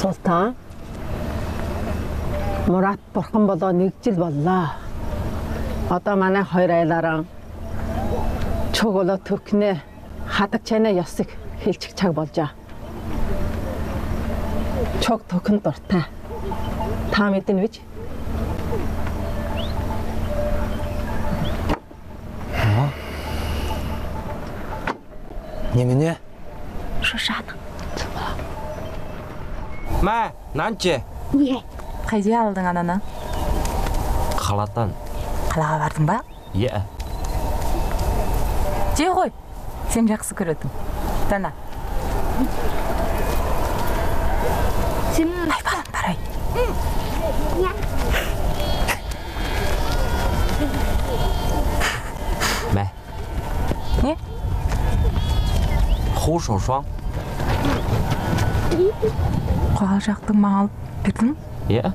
Султан. Мурат бурхан болоо 1 жил боллоо. Одоо манай хоёр айлаараа чөглө төркнээ хадаг чанаа ёсыг хэлчих цаг болжаа. Чог токон дуртай. Та мэднэ вич? 你们呢？ 说啥呢？怎么了？ 妈，南姐。 你қайда алдың ананы? Қаладан. Қалаға бардың ба? Иә. Же ғой. Сен жақсы көретін. Дана. Сен айбалан барай. Мә. Не? 护手霜. Қағал жақтың маған алып бердің? Иә.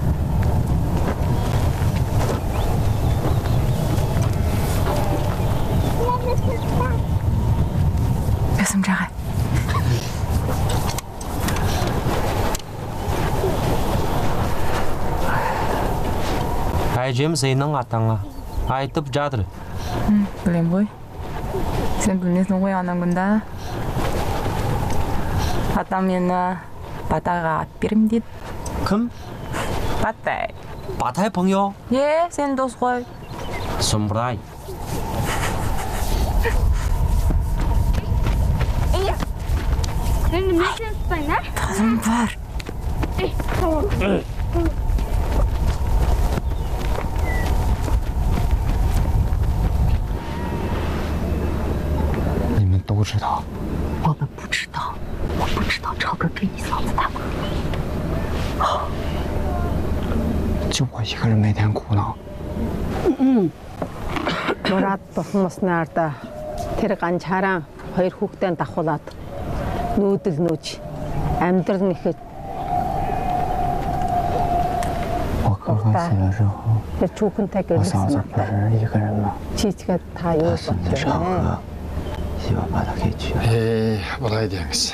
Өзім жағай. Әжем сенің атаңа айтып жатыр. Білем ғой. Сен білмесің ғой анаңында. Атам мені Батайға ат берем дейді. Кім? Батай. Батай 朋友? Сен дос ғой. Сұмырай. Тазым бар. 你们都知道。 我们不知道，我不知道超哥跟你嫂子他们。 就我一个人每天苦恼。 Мурат бурхан маснаарда тэр ганчаараа 2 хүүхдийн давхуулаад нүүдэл нүүж амьдрал нэхэд 我哥哥死了之后， тэр чүүхэнтэй 我嫂子 гэрэлсэн 不是一个人吗？ чичгээд та юу 他死的场合，希望把他给娶了。 былай деңіз.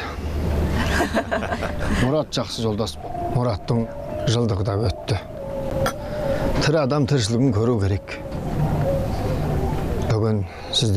Мұрат жақсы жолдас. Мұраттың жылдығы да өтті. Тірі адам тіршілігін көру керек. Бүгін сіздер